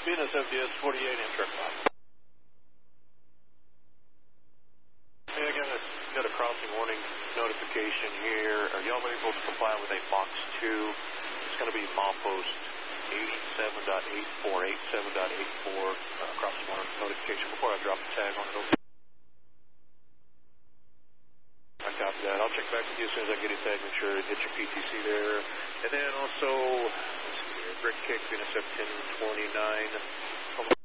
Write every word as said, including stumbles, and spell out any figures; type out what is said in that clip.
Venus F D S forty-eight in truck stop. Hey, again, I got a crossing warning notification here. Are y'all able to comply with a box two? It's going to be milepost eighty-seven point eight four, eighty-seven point eight four, uh, crossing warning notification before I drop the tag on it. Over. I copy that. I'll check back with you as soon as I get it tagged, make sure it hits your P T C there. And then also, let's see here, Brick Kick, Venus F ten twenty-nine.